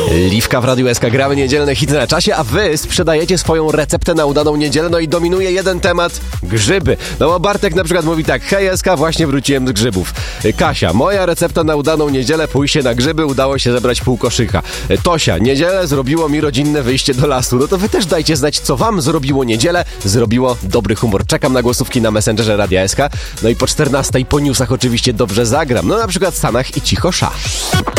Liwka w Radiu SK, gramy niedzielne hity na czasie, a wy sprzedajecie swoją receptę na udaną niedzielę, no i dominuje jeden temat – grzyby. No bo Bartek na przykład mówi tak: hej SK, właśnie wróciłem z grzybów. Kasia: moja recepta na udaną niedzielę, pójście na grzyby, udało się zebrać pół koszyka. Tosia: niedzielę zrobiło mi rodzinne wyjście do lasu. No to wy też dajcie znać, co wam zrobiło niedzielę, zrobiło dobry humor. Czekam na głosówki na Messengerze Radia SK. No i po 14 po newsach oczywiście dobrze zagram. No na przykład Stanach i Cicho Sza.